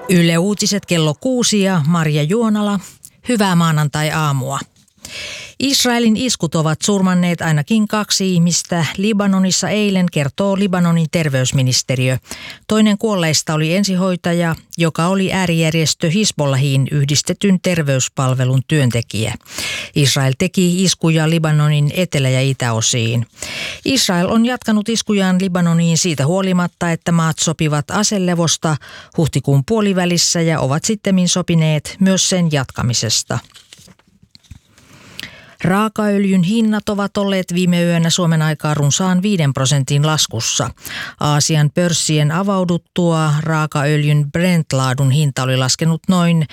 Yle Uutiset kello 6 ja Marja Juonala. Hyvää maanantai-aamua. Israelin iskut ovat surmanneet ainakin 2 ihmistä Libanonissa eilen, kertoo Libanonin terveysministeriö. Toinen kuolleista oli ensihoitaja, joka oli äärijärjestö Hizbollahiin yhdistetyn terveyspalvelun työntekijä. Israel teki iskuja Libanonin etelä- ja itäosiin. Israel on jatkanut iskujaan Libanoniin siitä huolimatta, että maat sopivat aselevosta huhtikuun puolivälissä ja ovat sittemmin sopineet myös sen jatkamisesta. Raakaöljyn hinnat ovat olleet viime yönä Suomen aikaa runsaan 5% laskussa. Aasian pörssien avauduttua raakaöljyn Brent-laadun hinta oli laskenut noin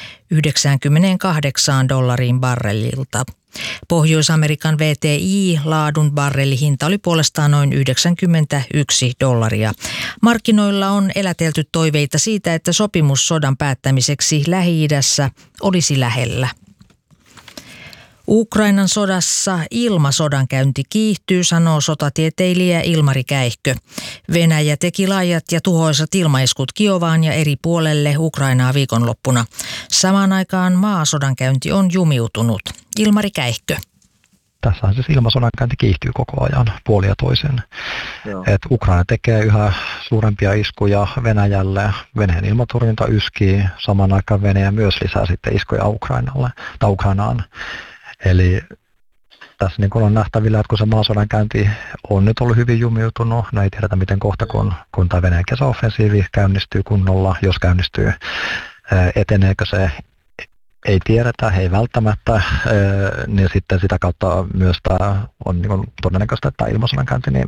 $98 barrelilta. Pohjois-Amerikan WTI-laadun barrelihinta oli puolestaan noin $91. Markkinoilla on elätelty toiveita siitä, että sopimus sodan päättämiseksi Lähi-idässä olisi lähellä. Ukrainan sodassa ilmasodankäynti kiihtyy, sanoo sotatieteilijä Ilmari Käihkö. Venäjä teki laajat ja tuhoisat ilmaiskut Kiovaan ja eri puolelle Ukrainaa viikonloppuna. Samaan aikaan maasodankäynti on jumiutunut. Ilmari Käihkö. Tässähän siis ilmasodankäynti kiihtyy koko ajan puolin ja toisin. Ukraina tekee yhä suurempia iskuja Venäjälle. Venäjän ilmatorjunta yskii. Samaan aikaan Venäjä myös lisää sitten iskuja Ukrainaan. Eli tässä niin on nähtävillä, että kun se maasodankäynti on nyt ollut hyvin jumiutunut, no ei tiedetä miten kohta, kun tämä Venäjän kesäoffensiivi käynnistyy kunnolla, jos käynnistyy, eteneekö se, ei tiedetä, ei välttämättä, niin sitten sitä kautta myös tämä on niin todennäköistä, että tämä ilmasodankäynti niin